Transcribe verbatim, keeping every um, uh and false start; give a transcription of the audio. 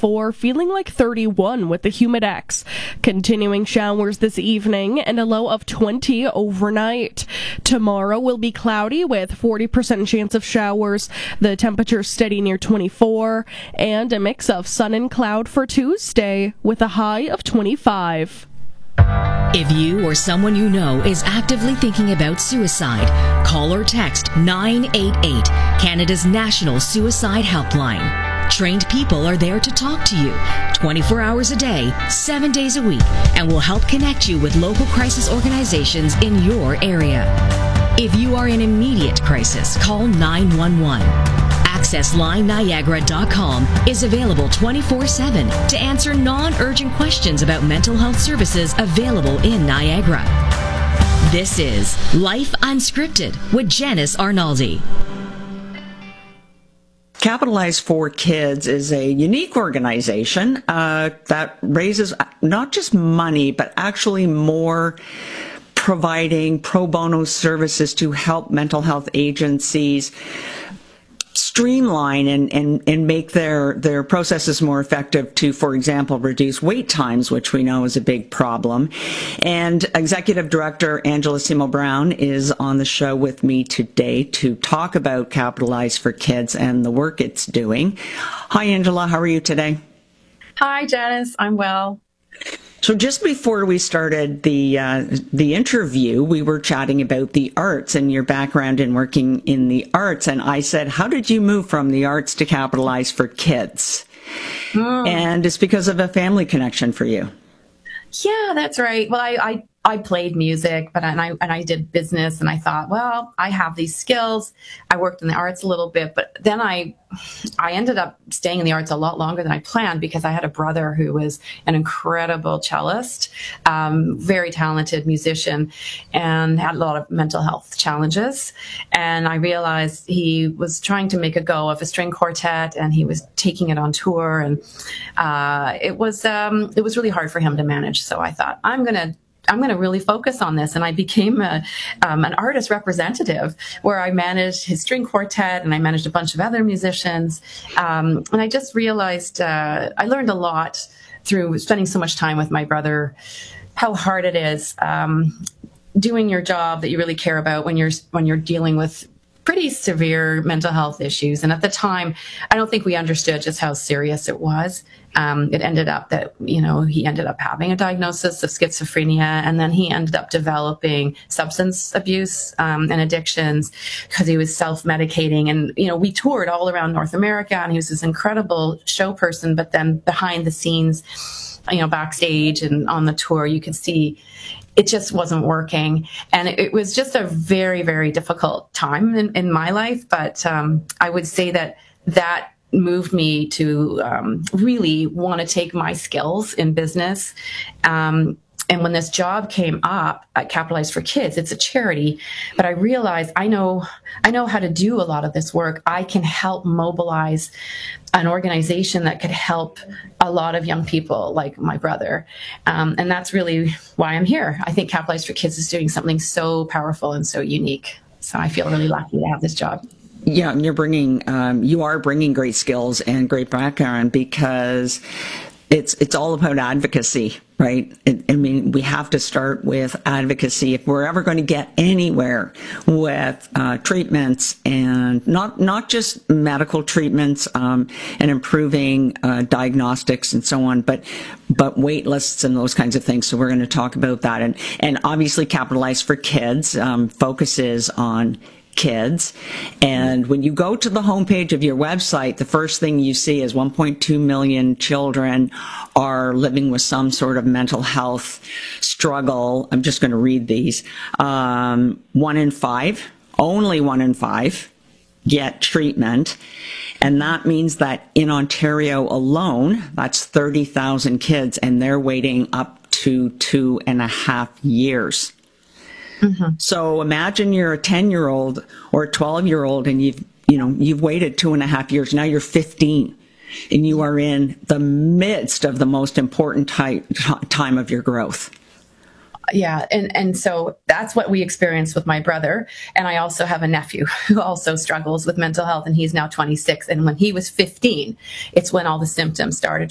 twenty-four, feeling like thirty-one with the Humidex. Continuing showers this evening and a low of twenty overnight. Tomorrow will be cloudy with forty percent chance of showers. The temperature steady near twenty-four, and a mix of sun and cloud for Tuesday with a high of twenty-five. If you or someone you know is actively thinking about suicide, call or text nine eight eight, Canada's national suicide helpline. Trained people are there to talk to you twenty-four hours a day, seven days a week, and will help connect you with local crisis organizations in your area. If you are in immediate crisis, call nine one one. access line niagara dot com is available twenty-four seven to answer non-urgent questions about mental health services available in Niagara. This is Life Unscripted with Janice Arnaldi. Capitalize for Kids is a unique organization uh, that raises not just money, but actually more providing pro bono services to help mental health agencies streamline and, and, and make their, their processes more effective to, for example, reduce wait times, which we know is a big problem. And Executive Director Angela Simo Brown is on the show with me today to talk about Capitalize for Kids and the work it's doing. Hi, Angela. How are you today? Hi, Janice. I'm well. So just before we started the uh, the interview, we were chatting about the arts and your background in working in the arts. And I said, how did you move from the arts to Capitalize for Kids? Mm. And it's because of a family connection for you. Yeah, that's right. Well, I, I, I played music, but and I and I did business, and I thought, well, I have these skills. I worked in the arts a little bit, but then I I ended up staying in the arts a lot longer than I planned because I had a brother who was an incredible cellist, um, very talented musician, and had a lot of mental health challenges. And I realized he was trying to make a go of a string quartet, and he was taking it on tour, and uh, it was um, it was really hard for him to manage. So I thought, I'm gonna. I'm going to really focus on this. And I became a, um, an artist representative where I managed his string quartet and I managed a bunch of other musicians. Um, and I just realized uh, I learned a lot through spending so much time with my brother, how hard it is um, doing your job that you really care about when you're when you're dealing with pretty severe mental health issues. And at the time, I don't think we understood just how serious it was. Um, it ended up that, you know, he ended up having a diagnosis of schizophrenia, and then he ended up developing substance abuse um, and addictions because he was self-medicating. And, you know, we toured all around North America, and he was this incredible show person, but then behind the scenes, you know, backstage and on the tour, you could see it just wasn't working. And it, it was just a very, very difficult time in, in my life. But um, I would say that that moved me to um, really want to take my skills in business. Um, and when this job came up at Capitalize for Kids, it's a charity, but I realized I know I know how to do a lot of this work. I can help mobilize an organization that could help a lot of young people like my brother. Um, and that's really why I'm here. I think Capitalize for Kids is doing something so powerful and so unique. So I feel really lucky to have this job. Yeah, and you're bringing, um, you are bringing great skills and great background because it's it's all about advocacy, right? I, I mean, we have to start with advocacy if we're ever going to get anywhere with uh, treatments, and not not just medical treatments um, and improving uh, diagnostics and so on, but but wait lists and those kinds of things. So we're going to talk about that, and and obviously Capitalize for Kids um, focuses on kids. And when you go to the homepage of your website, the first thing you see is one point two million children are living with some sort of mental health struggle. I'm just going to read these. Um, one in five, only one in five, get treatment. And that means that in Ontario alone, that's thirty thousand kids, and they're waiting up to two and a half years. Mm-hmm. So imagine you're a ten-year-old or a twelve-year-old, and you've you know you've waited two and a half years. Now you're fifteen, and you are in the midst of the most important ty- time of your growth. Yeah, and and so that's what we experienced with my brother. And I also have a nephew who also struggles with mental health, and he's now twenty-six. And when he was fifteen, it's when all the symptoms started